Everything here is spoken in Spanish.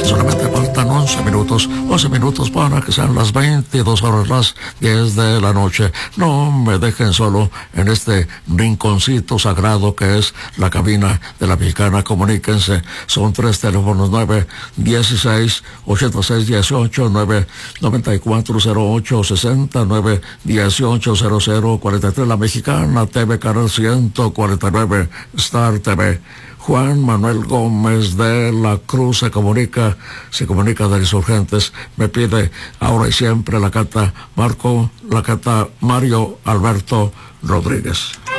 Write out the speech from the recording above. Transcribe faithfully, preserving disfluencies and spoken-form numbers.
Solamente faltan once minutos, once minutos para que sean las veintidós horas, las diez de la noche. No me dejen solo en este rinconcito sagrado que es la cabina de la Mexicana. Comuníquense, son tres teléfonos: nueve dieciséis, ochenta y seis dieciocho, nueve noventa y cuatro cero ocho sesenta, nueve dieciocho cero cero cuarenta y tres. La Mexicana T V, canal ciento cuarenta y nueve, Star T V. Juan Manuel Gómez de la Cruz se comunica, se comunica de Insurgentes, me pide ahora y siempre la canta Marco, la canta Mario Alberto Rodríguez.